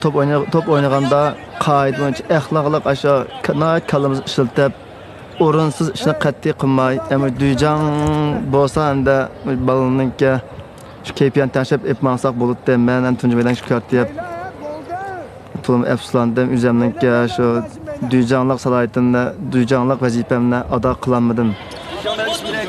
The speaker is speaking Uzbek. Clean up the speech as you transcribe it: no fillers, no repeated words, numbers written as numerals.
top oynaganda qoida bo'yicha axloqliq aşağı kalamizni ishlatib o'rinsiz ishni qat'iy qilmay, ama duyjang bo'lsa anda balaninki shu kayfiyatni tashlab etmasak bo'ladi. Men ham tunji bilan shu kartiyab to'lim afsuslandim. O'zimninki shu duyjanglik salohiyatini, duyjanglik vazifamni ado qilolmadim.